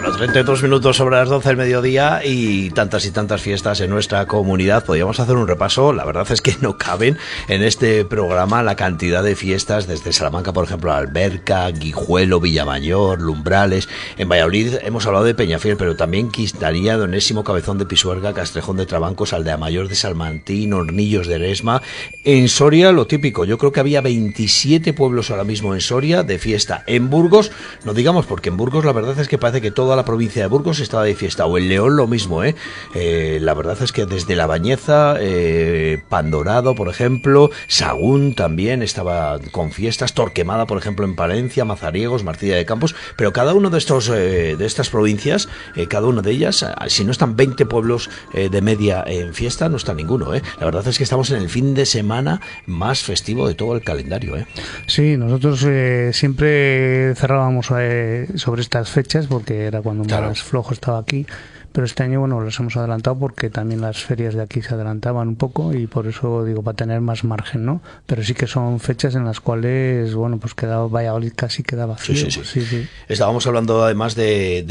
Bueno, 32 minutos sobre las 12 del mediodía y tantas fiestas en nuestra comunidad. Podríamos hacer un repaso. La verdad es que no caben en este programa la cantidad de fiestas desde Salamanca, por ejemplo, Alberca, Guijuelo, Villamayor, Lumbrales. En Valladolid hemos hablado de Peñafiel, pero también Quintanilla, Donésimo, Cabezón de Pisuerga, Castrejón de Trabancos, Aldea Mayor de Salmantín, Hornillos de Eresma. En Soria, lo típico. Yo creo que había 27 pueblos ahora mismo en Soria de fiesta. En Burgos, no digamos, porque en Burgos la verdad es que parece que toda la provincia de Burgos estaba de fiesta, o en León lo mismo, la verdad es que desde La Bañeza, Pandorado, por ejemplo, Sagún también estaba con fiestas, Torquemada, por ejemplo, en Palencia, Mazariegos, Martilla de Campos, pero cada uno de estas provincias, cada una de ellas, si no están 20 pueblos de media en fiesta, no está ninguno, La verdad es que estamos en el fin de semana más festivo de todo el calendario, Sí, nosotros siempre cerrábamos sobre estas fechas porque era cuando más flojo estaba aquí, pero este año, bueno, los hemos adelantado porque también las ferias de aquí se adelantaban un poco y por eso digo, para tener más margen, ¿no? Pero sí que son fechas en las cuales, bueno, pues Valladolid casi queda vacío. Sí. Estábamos hablando además de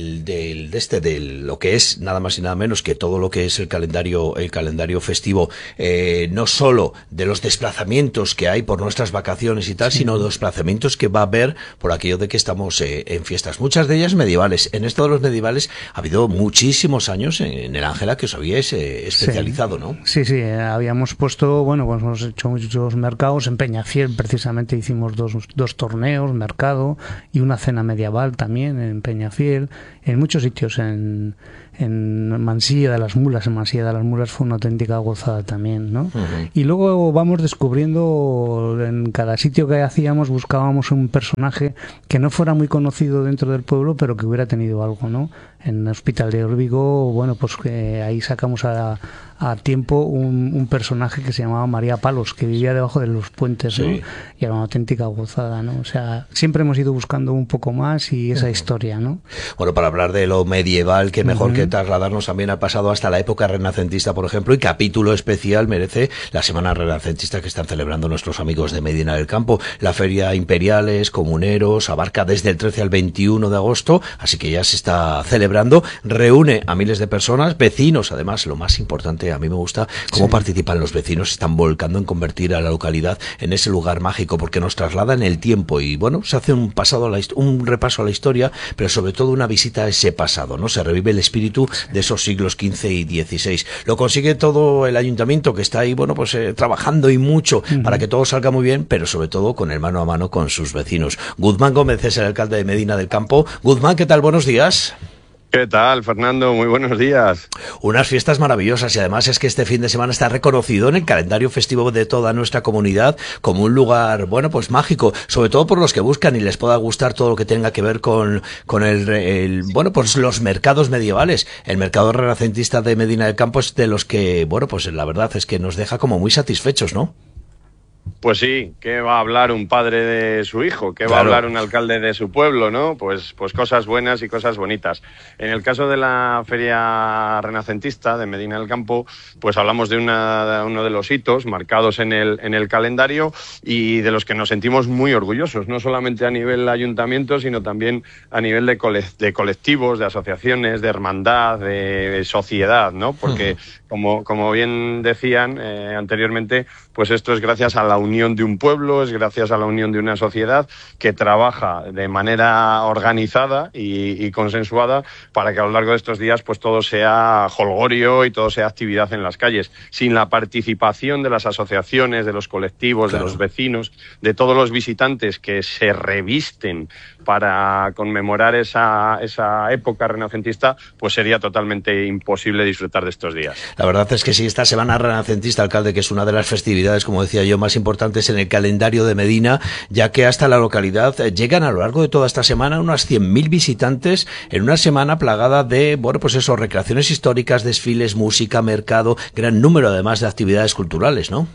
lo que es nada más y nada menos que todo lo que es el calendario festivo, no solo de los desplazamientos que hay por nuestras vacaciones y tal, sino de los desplazamientos que va a haber por aquello de que estamos en fiestas, muchas de ellas medievales. En esto de los medievales ha habido muchísimos años en el Ángela que os habíais especializado, ¿no? Sí, habíamos puesto, bueno, pues hemos hecho muchos mercados. En Peñafiel precisamente hicimos dos torneos, mercado y una cena medieval también en Peñafiel, en muchos sitios, en Mansilla de las Mulas. En Mansilla de las Mulas fue una auténtica gozada también, ¿no? Uh-huh. Y luego vamos descubriendo, en cada sitio que hacíamos buscábamos un personaje que no fuera muy conocido dentro del pueblo, pero que hubiera tenido algo, ¿no? En Hospital de Órbigo, bueno, pues ahí sacamos a tiempo un personaje que se llamaba María Palos, que vivía debajo de los puentes, ¿no? Y era una auténtica gozada, ¿no? O sea, siempre hemos ido buscando un poco más y esa historia, ¿no? Bueno, para hablar de lo medieval, que mejor que trasladarnos también al pasado hasta la época renacentista, por ejemplo, y capítulo especial merece la Semana Renacentista que están celebrando nuestros amigos de Medina del Campo. La Feria Imperiales, Comuneros, abarca desde el 13 al 21 de agosto, así que ya se está celebrando, reúne a miles de personas, vecinos, además, lo más importante, a mí me gusta cómo participan los vecinos, se están volcando en convertir a la localidad en ese lugar mágico, porque nos traslada en el tiempo y, bueno, se hace un repaso a la historia, pero sobre todo una visita a ese pasado, ¿no? Se revive el espíritu de esos siglos XV y XVI. Lo consigue todo el ayuntamiento, que está ahí, bueno, pues trabajando y mucho para que todo salga muy bien, pero sobre todo con el mano a mano con sus vecinos. Guzmán Gómez es el alcalde de Medina del Campo. Guzmán, ¿qué tal? Buenos días. ¿Qué tal, Fernando? Muy buenos días. Unas fiestas maravillosas y además es que este fin de semana está reconocido en el calendario festivo de toda nuestra comunidad como un lugar, bueno, pues mágico, sobre todo por los que buscan y les pueda gustar todo lo que tenga que ver con bueno, pues los mercados medievales. El mercado renacentista de Medina del Campo es de los que, bueno, pues la verdad es que nos deja como muy satisfechos, ¿no? Pues sí, ¿qué va a hablar un padre de su hijo? ¿Qué va a hablar un alcalde de su pueblo, no? Pues cosas buenas y cosas bonitas. En el caso de la Feria Renacentista de Medina del Campo, pues hablamos de uno de los hitos marcados en el calendario y de los que nos sentimos muy orgullosos, no solamente a nivel ayuntamiento, sino también a nivel de colectivos, de asociaciones, de hermandad, de sociedad, ¿no? Porque, como bien decían anteriormente, pues esto es gracias a la unión de un pueblo, es gracias a la unión de una sociedad que trabaja de manera organizada y consensuada para que a lo largo de estos días pues todo sea jolgorio y todo sea actividad en las calles. Sin la participación de las asociaciones, de los colectivos, de los vecinos, de todos los visitantes que se revisten para conmemorar esa época renacentista, pues sería totalmente imposible disfrutar de estos días. La verdad es que sí, esta Semana Renacentista, alcalde, que es una de las festividades, como decía yo, más importantes en el calendario de Medina, ya que hasta la localidad llegan a lo largo de toda esta semana unas 100.000 visitantes en una semana plagada de, bueno, pues eso, recreaciones históricas, desfiles, música, mercado, gran número además de actividades culturales, ¿no?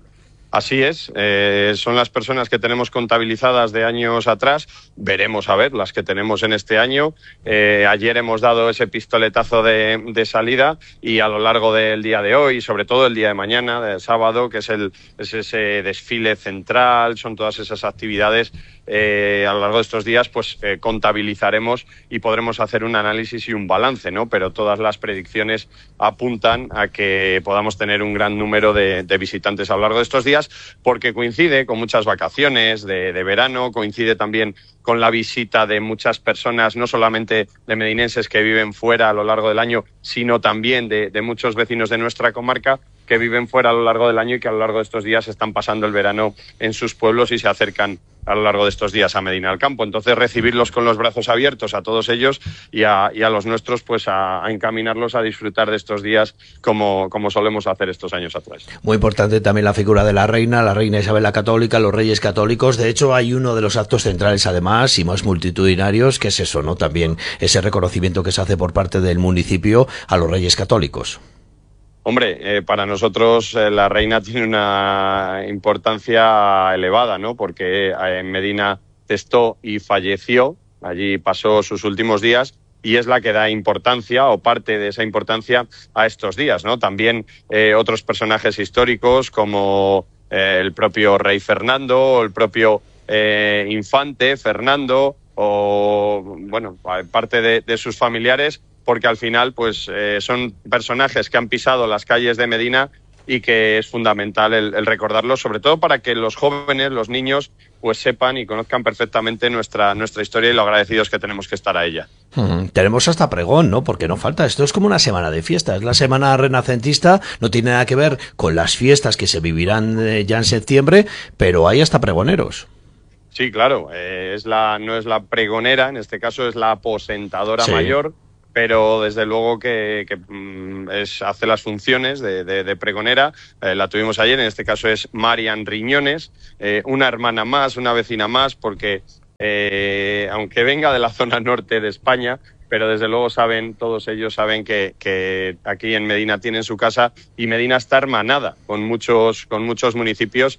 Así es, son las personas que tenemos contabilizadas de años atrás, veremos a ver las que tenemos en este año. Ayer hemos dado ese pistoletazo de salida y a lo largo del día de hoy, sobre todo el día de mañana, del sábado, que es ese desfile central, son todas esas actividades a lo largo de estos días pues contabilizaremos y podremos hacer un análisis y un balance, ¿no? Pero todas las predicciones apuntan a que podamos tener un gran número de visitantes a lo largo de estos días, porque coincide con muchas vacaciones de verano, coincide también con la visita de muchas personas, no solamente de medinenses que viven fuera a lo largo del año, sino también de muchos vecinos de nuestra comarca que viven fuera a lo largo del año y que a lo largo de estos días están pasando el verano en sus pueblos y se acercan a lo largo de estos días a Medina del Campo. Entonces, recibirlos con los brazos abiertos a todos ellos y a los nuestros, pues a encaminarlos a disfrutar de estos días como solemos hacer estos años atrás. Muy importante también la figura de la reina Isabel la Católica, los reyes católicos. De hecho, hay uno de los actos centrales, además, y más multitudinarios, que es eso, ¿no? También ese reconocimiento que se hace por parte del municipio a los reyes católicos. Hombre, para nosotros la reina tiene una importancia elevada, ¿no? Porque en Medina testó y falleció, allí pasó sus últimos días y es la que da importancia o parte de esa importancia a estos días, ¿no? También otros personajes históricos como el propio rey Fernando o el propio infante Fernando o, bueno, parte de sus familiares, porque al final pues son personajes que han pisado las calles de Medina y que es fundamental el recordarlos, sobre todo para que los jóvenes, los niños, pues sepan y conozcan perfectamente nuestra historia y lo agradecidos que tenemos que estar a ella. Tenemos hasta pregón, ¿no? Porque no falta. Esto es como una semana de fiesta. Es la semana renacentista, no tiene nada que ver con las fiestas que se vivirán ya en septiembre, pero hay hasta pregoneros. Sí, claro. No es la pregonera, en este caso es la aposentadora mayor, pero desde luego que hace las funciones de pregonera. La tuvimos ayer, en este caso es Marian Riñones, una hermana más, una vecina más, porque aunque venga de la zona norte de España, pero desde luego todos ellos saben que aquí en Medina tienen su casa y Medina está hermanada con muchos municipios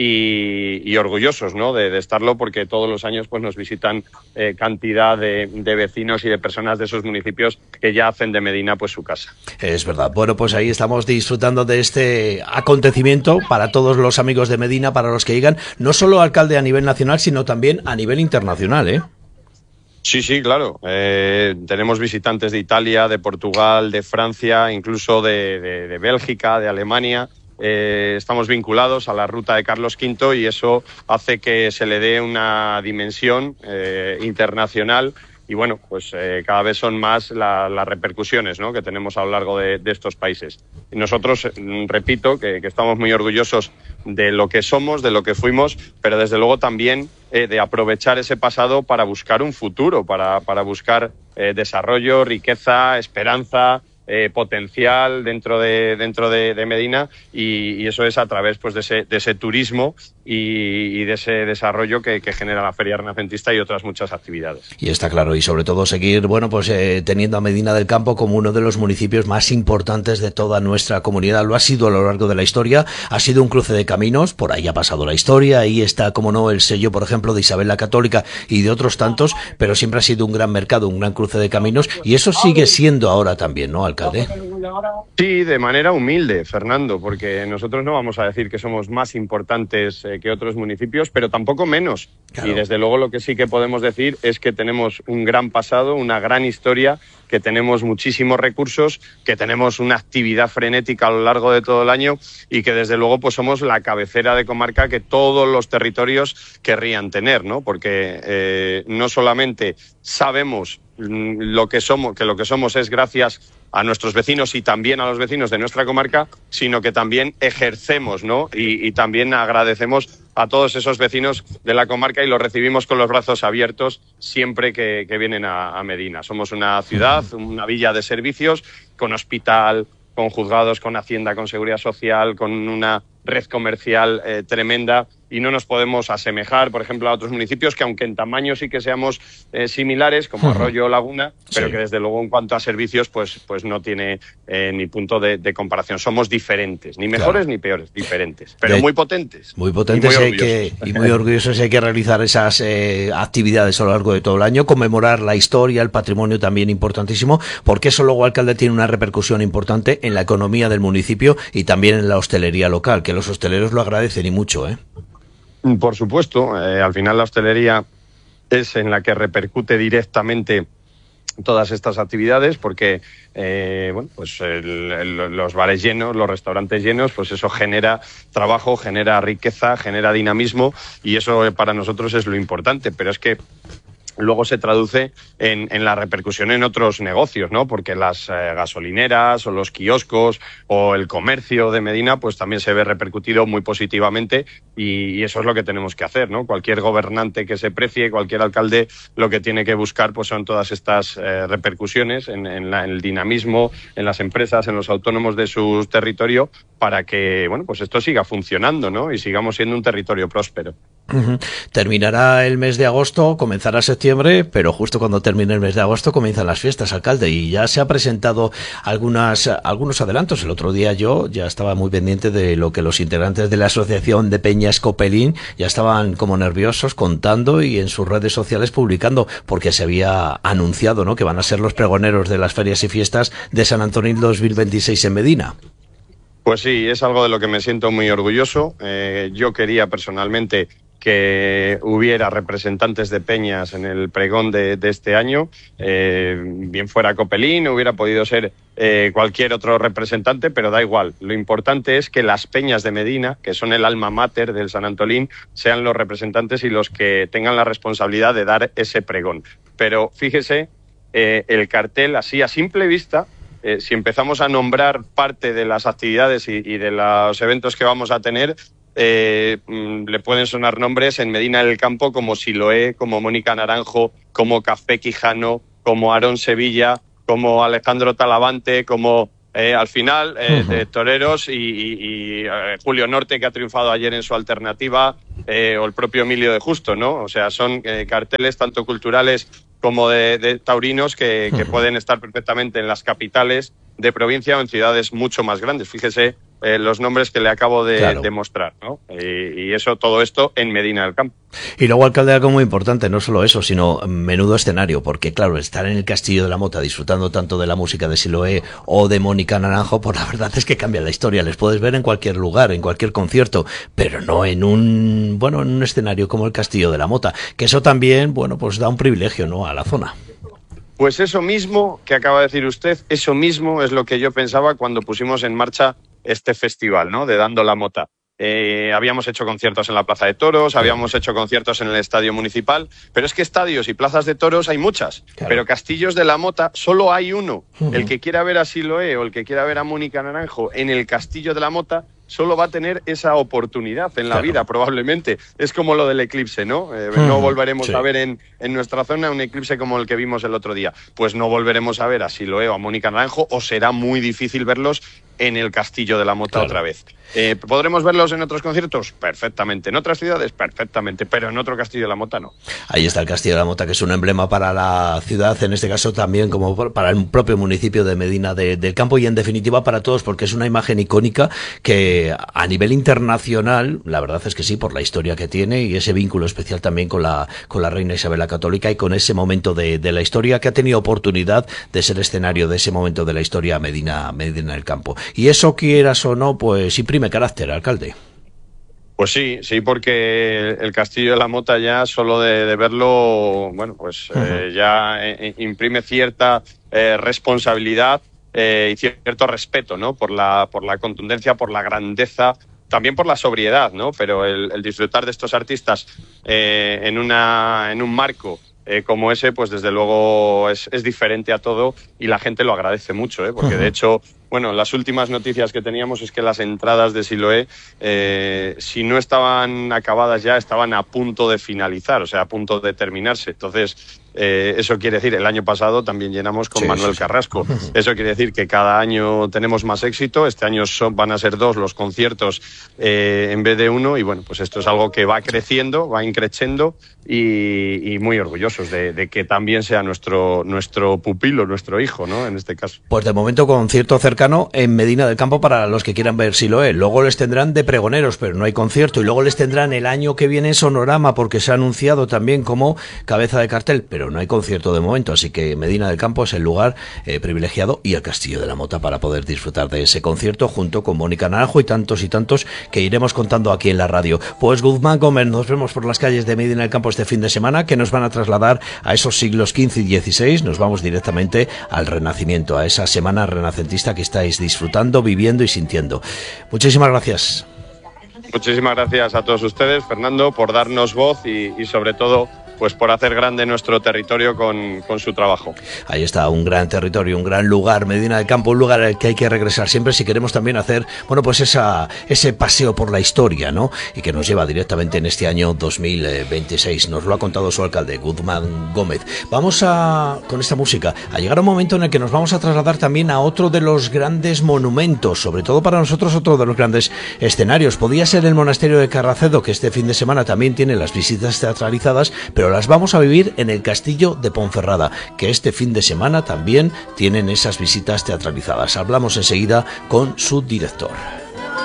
y orgullosos, ¿no? de estarlo, porque todos los años pues nos visitan cantidad de vecinos y de personas de esos municipios que ya hacen de Medina pues su casa. Es verdad. Bueno, pues ahí estamos disfrutando de este acontecimiento para todos los amigos de Medina, para los que llegan, no solo alcalde a nivel nacional, sino también a nivel internacional, ¿eh? Sí, claro. Tenemos visitantes de Italia, de Portugal, de Francia, incluso de Bélgica, de Alemania. Estamos vinculados a la ruta de Carlos V y eso hace que se le dé una dimensión internacional y bueno, pues cada vez son más las repercusiones, ¿no? que tenemos a lo largo de estos países. Y nosotros, repito, que estamos muy orgullosos de lo que somos, de lo que fuimos, pero desde luego también de aprovechar ese pasado para buscar un futuro, para buscar desarrollo, riqueza, esperanza, potencial dentro de Medina y eso es a través pues de ese turismo y de ese desarrollo que genera la Feria Renacentista y otras muchas actividades. Y está claro, y sobre todo seguir teniendo a Medina del Campo como uno de los municipios más importantes de toda nuestra comunidad. Lo ha sido a lo largo de la historia, ha sido un cruce de caminos, por ahí ha pasado la historia, ahí está, como no, el sello, por ejemplo, de Isabel la Católica y de otros tantos, pero siempre ha sido un gran mercado, un gran cruce de caminos, y eso sigue siendo ahora también, ¿no, alcalde? Sí, de manera humilde, Fernando, porque nosotros no vamos a decir que somos más importantes que otros municipios, pero tampoco menos. Claro. Y desde luego lo que sí que podemos decir es que tenemos un gran pasado, una gran historia, que tenemos muchísimos recursos, que tenemos una actividad frenética a lo largo de todo el año y que desde luego pues somos la cabecera de comarca que todos los territorios querrían tener, ¿no? Porque no solamente sabemos lo que somos es gracias a nuestros vecinos y también a los vecinos de nuestra comarca, sino que también ejercemos, ¿no? Y también agradecemos a todos esos vecinos de la comarca y los recibimos con los brazos abiertos siempre que vienen a Medina. Somos una ciudad, una villa de servicios, con hospital, con juzgados, con hacienda, con seguridad social, con una red comercial tremenda, y no nos podemos asemejar, por ejemplo, a otros municipios que, aunque en tamaño sí que seamos similares, como Arroyo o Laguna, pero que desde luego en cuanto a servicios pues no tiene ni punto de comparación. Somos diferentes, ni mejores ni peores, diferentes, pero muy potentes. Muy potentes y muy orgullosos. Hay que realizar esas actividades a lo largo de todo el año, conmemorar la historia, el patrimonio también importantísimo, porque eso luego, alcalde, tiene una repercusión importante en la economía del municipio y también en la hostelería local, que los hosteleros lo agradecen y mucho, ¿eh? Por supuesto, al final la hostelería es en la que repercute directamente todas estas actividades, porque los bares llenos, los restaurantes llenos, pues eso genera trabajo, genera riqueza, genera dinamismo, y eso para nosotros es lo importante. Pero es que luego se traduce en la repercusión en otros negocios, ¿no? Porque las gasolineras o los kioscos o el comercio de Medina pues también se ve repercutido muy positivamente, y eso es lo que tenemos que hacer, ¿no? Cualquier gobernante que se precie, cualquier alcalde, lo que tiene que buscar pues son todas estas repercusiones en el dinamismo, en las empresas, en los autónomos de su territorio, para que pues esto siga funcionando, ¿no? Y sigamos siendo un territorio próspero. Terminará el mes de agosto, comenzará septiembre, pero justo cuando termine el mes de agosto comienzan las fiestas, alcalde, y ya se ha presentado algunos adelantos. El otro día yo ya estaba muy pendiente de lo que los integrantes de la Asociación de Peñas Copelín ya estaban como nerviosos contando y en sus redes sociales publicando, porque se había anunciado, ¿no?, que van a ser los pregoneros de las ferias y fiestas de San Antonio 2026 en Medina. Pues sí, es algo de lo que me siento muy orgulloso. Yo quería personalmente que hubiera representantes de peñas en el pregón de este año, bien fuera Copelín, hubiera podido ser cualquier otro representante, pero da igual. Lo importante es que las peñas de Medina, que son el alma mater del San Antolín, sean los representantes y los que tengan la responsabilidad de dar ese pregón. Pero fíjese, el cartel así a simple vista, si empezamos a nombrar parte de las actividades y de los eventos que vamos a tener, le pueden sonar nombres en Medina del Campo como Siloé, como Mónica Naranjo, como Café Quijano, como Aarón Sevilla, como Alejandro Talavante, como al final de toreros y Julio Norte, que ha triunfado ayer en su alternativa, o el propio Emilio de Justo, ¿no? O sea, son carteles tanto culturales como de taurinos que pueden estar perfectamente en las capitales de provincia o en ciudades mucho más grandes. Fíjese los nombres que le acabo de mostrar, ¿no? Y eso, todo esto en Medina del Campo. Y luego, alcalde, algo muy importante, no solo eso, sino menudo escenario, porque claro, estar en el Castillo de la Mota disfrutando tanto de la música de Siloé o de Mónica Naranjo, pues la verdad es que cambia la historia. Les puedes ver en cualquier lugar, en cualquier concierto, pero no en un escenario como el Castillo de la Mota, que eso también, pues da un privilegio, ¿no?, a la zona. Pues eso mismo que acaba de decir usted, eso mismo es lo que yo pensaba cuando pusimos en marcha este festival, ¿no?, de Dando la Mota. Habíamos hecho conciertos en la Plaza de Toros, habíamos hecho conciertos en el Estadio Municipal, pero es que estadios y plazas de toros hay muchas, pero Castillos de la Mota solo hay uno. El que quiera ver a Siloé o el que quiera ver a Mónica Naranjo en el Castillo de la Mota solo va a tener esa oportunidad en la vida, probablemente. Es como lo del eclipse, ¿no? No volveremos a ver en nuestra zona un eclipse como el que vimos el otro día. Pues no volveremos a ver a Siloé o a Mónica Naranjo, o será muy difícil verlos en el Castillo de la Mota otra vez. ¿Podremos verlos en otros conciertos? Perfectamente. ¿En otras ciudades? Perfectamente. Pero en otro Castillo de la Mota no. Ahí está el Castillo de la Mota, que es un emblema para la ciudad, en este caso también como para el propio municipio de Medina del Campo, y en definitiva para todos, porque es una imagen icónica que a nivel internacional, la verdad es que sí, por la historia que tiene y ese vínculo especial también con la reina Isabel la Católica, y con ese momento de la historia que ha tenido oportunidad de ser escenario de ese momento de la historia Medina del Campo. Y eso, quieras o no, pues imprime carácter, alcalde. Pues sí, porque el Castillo de la Mota ya solo de verlo, ya imprime cierta responsabilidad y cierto respeto, ¿no?, por la contundencia, por la grandeza, también por la sobriedad, ¿no? Pero el disfrutar de estos artistas en un marco como ese, pues desde luego es diferente a todo, y la gente lo agradece mucho, porque de hecho, las últimas noticias que teníamos es que las entradas de Siloé, si no estaban acabadas ya, estaban a punto de finalizar, o sea, a punto de terminarse. Entonces, eso quiere decir, el año pasado también llenamos con Manuel Carrasco. Eso quiere decir que cada año tenemos más éxito. Este año van a ser 2 los conciertos en vez de 1, y pues esto es algo que va creciendo, va increciendo, y muy orgullosos de que también sea nuestro pupilo, nuestro hijo, ¿no?, en este caso. Pues de momento concierto cercano en Medina del Campo para los que quieran ver Siloé. Luego les tendrán de pregoneros, pero no hay concierto, y luego les tendrán el año que viene Sonorama, porque se ha anunciado también como cabeza de cartel, pero pero no hay concierto de momento, así que Medina del Campo es el lugar privilegiado, y el Castillo de la Mota, para poder disfrutar de ese concierto junto con Mónica Naranjo y tantos que iremos contando aquí en la radio. Pues Guzmán Gómez, nos vemos por las calles de Medina del Campo este fin de semana, que nos van a trasladar a esos siglos XV y XVI. Nos vamos directamente al Renacimiento, a esa semana renacentista que estáis disfrutando, viviendo y sintiendo. Muchísimas gracias. Muchísimas gracias a todos ustedes, Fernando, por darnos voz y sobre todo, pues por hacer grande nuestro territorio con su trabajo. Ahí está, un gran territorio, un gran lugar, Medina del Campo, un lugar al que hay que regresar siempre si queremos también hacer, bueno, pues ese paseo por la historia, ¿no? Y que nos lleva directamente en este año 2026. Nos lo ha contado su alcalde, Guzmán Gómez. Vamos con esta música, a llegar a un momento en el que nos vamos a trasladar también a otro de los grandes monumentos, sobre todo para nosotros otro de los grandes escenarios. Podía ser el monasterio de Carracedo, que este fin de semana también tiene las visitas teatralizadas, pero las vamos a vivir en el Castillo de Ponferrada, que este fin de semana también tienen esas visitas teatralizadas. Hablamos enseguida con su director.